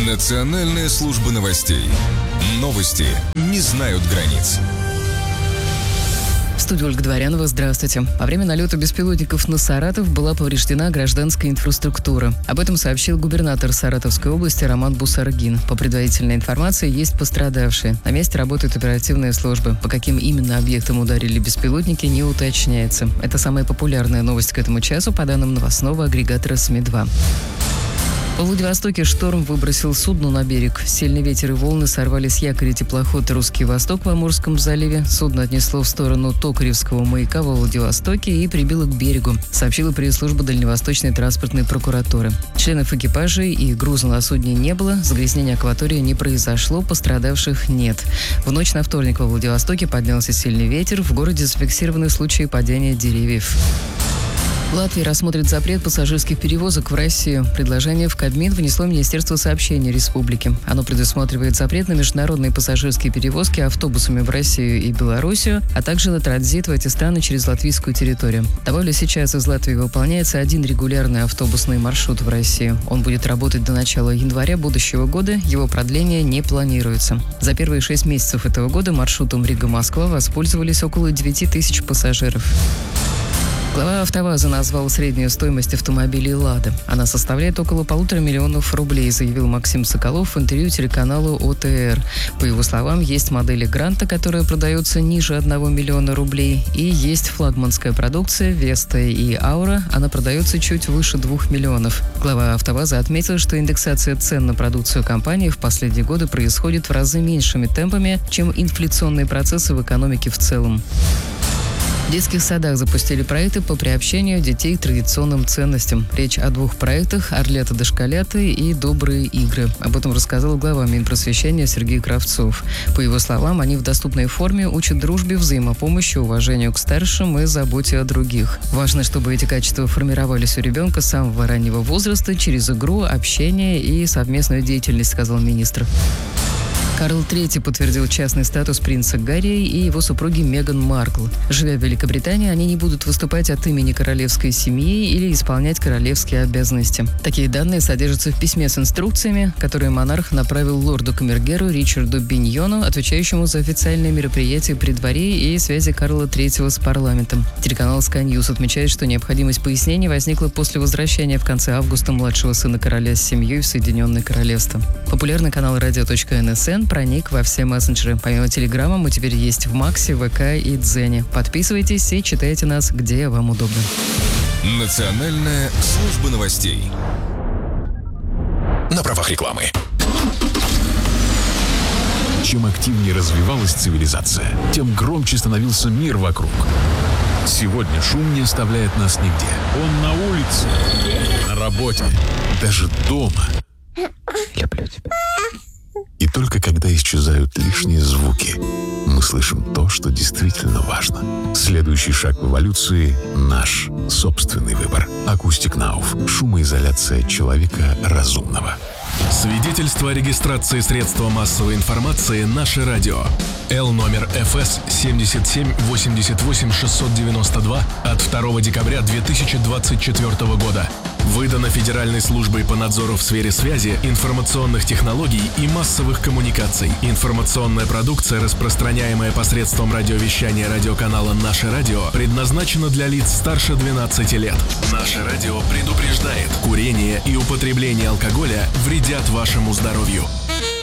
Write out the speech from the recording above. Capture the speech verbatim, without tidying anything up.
Национальная служба новостей. Новости не знают границ. В студии Ольга Дворянова. Здравствуйте. Во время налета беспилотников на Саратов была повреждена гражданская инфраструктура. Об этом сообщил губернатор Саратовской области Роман Бусаргин. По предварительной информации, есть пострадавшие. На месте работают оперативные службы. По каким именно объектам ударили беспилотники, не уточняется. Это самая популярная новость к этому часу, по данным новостного агрегатора СМИ два. Во Владивостоке шторм выбросил судно на берег. Сильный ветер и волны сорвали с якоря теплоход «Русский Восток» в Амурском заливе. Судно отнесло в сторону Токаревского маяка во Владивостоке и прибило к берегу, сообщила пресс-служба Дальневосточной транспортной прокуратуры. Членов экипажей и груза на судне не было, загрязнения акватории не произошло, пострадавших нет. В ночь на вторник во Владивостоке поднялся сильный ветер, в городе зафиксированы случаи падения деревьев. Латвия рассмотрит запрет пассажирских перевозок в Россию. Предложение в Кабмин внесло Министерство сообщений Республики. Оно предусматривает запрет на международные пассажирские перевозки автобусами в Россию и Белоруссию, а также на транзит в эти страны через латвийскую территорию. Добавлю, сейчас из Латвии выполняется один регулярный автобусный маршрут в Россию. Он будет работать до начала января будущего года, его продление не планируется. За первые шесть месяцев этого года маршрутом Рига-Москва воспользовались около девяти тысяч пассажиров. Глава «АвтоВАЗа» назвал среднюю стоимость автомобилей «Лада». Она составляет около полутора миллионов рублей, заявил Максим Соколов в интервью телеканалу О Тэ Эр. По его словам, есть модели «Гранта», которая продается ниже одного миллиона рублей, и есть флагманская продукция «Веста» и «Аура». Она продается чуть выше двух миллионов. Глава «АвтоВАЗа» отметил, что индексация цен на продукцию компании в последние годы происходит в разы меньшими темпами, чем инфляционные процессы в экономике в целом. В детских садах запустили проекты по приобщению детей к традиционным ценностям. Речь о двух проектах «Орлята-дошколята» и «Добрые игры». Об этом рассказал глава Минпросвещения Сергей Кравцов. По его словам, они в доступной форме учат дружбе, взаимопомощи, уважению к старшим и заботе о других. Важно, чтобы эти качества формировались у ребенка с самого раннего возраста через игру, общение и совместную деятельность, сказал министр. Карл Третий подтвердил частный статус принца Гарри и его супруги Меган Маркл. Живя в Великобритании, они не будут выступать от имени королевской семьи или исполнять королевские обязанности. Такие данные содержатся в письме с инструкциями, которые монарх направил лорду-камергеру Ричарду Биньону, отвечающему за официальные мероприятия при дворе и связи Карла Третьего с парламентом. Телеканал Sky News отмечает, что необходимость пояснений возникла после возвращения в конце августа младшего сына короля с семьей в Соединенное Королевство. Популярный канал радио точка эн эс эн проник во все мессенджеры. Помимо Телеграма мы теперь есть в Максе, ВК и Дзене. Подписывайтесь и читайте нас, где вам удобно. Национальная служба новостей. На правах рекламы. Чем активнее развивалась цивилизация, тем громче становился мир вокруг. Сегодня шум не оставляет нас нигде. Он на улице, на работе, даже дома. Люблю тебя. И только когда исчезают лишние звуки, мы слышим то, что действительно важно. Следующий шаг в эволюции – наш собственный выбор. Акустик Науф. Шумоизоляция человека разумного. Свидетельство о регистрации средства массовой информации «Наше радио». Л номер эф эс семьдесят семь восемьдесят восемь шестьсот девяносто два от второго декабря две тысячи двадцать четвёртого года. Выдано Федеральной службой по надзору в сфере связи, информационных технологий и массовых коммуникаций. Информационная продукция, распространяемая посредством радиовещания радиоканала «Наше радио», предназначена для лиц старше двенадцати лет. «Наше радио» предупреждает: курение и употребление алкоголя вредят вашему здоровью.